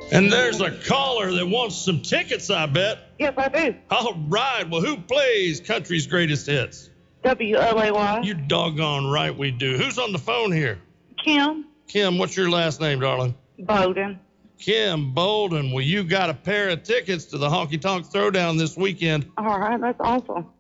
And there's a caller that wants some tickets, I bet. Yes, I do. All right. Well, who plays Country's Greatest Hits? WLAY. You doggone right we do. Who's on the phone here? Kim Kim, what's your last name, darling? Bowden. Kim Bolden. Well, you got a pair of tickets to the Honky Tonk Throwdown this weekend. All right, that's awesome.